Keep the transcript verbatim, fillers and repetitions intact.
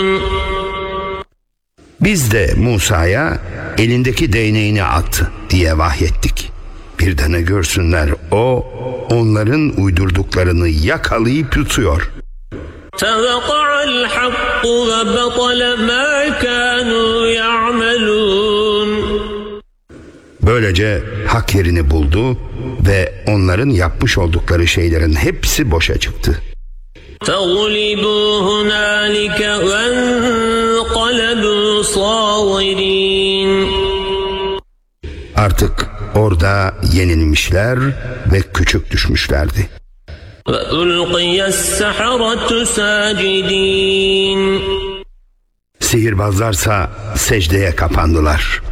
Biz de Musa'ya elindeki değneğini at diye vahyettik. Bir de ne görsünler, o onların uydurduklarını yakalayıp yutuyor. فَوَقَعَ الْحَقُّ وَبَطَلَ مَا كَانُوا يَعْمَلُونَ. Böylece hak yerini buldu ve onların yapmış oldukları şeylerin hepsi boşa çıktı. فَغُلِبُوا هُنَالِكَ وَانْقَلَبُوا صَاغِرِينَ. Artık orada yenilmişler ve küçük düşmüşlerdi. وَأُلْقِيَ السَّحَرَةُ سَاجِدِينَ. Sihirbazlarsa secdeye kapandılar.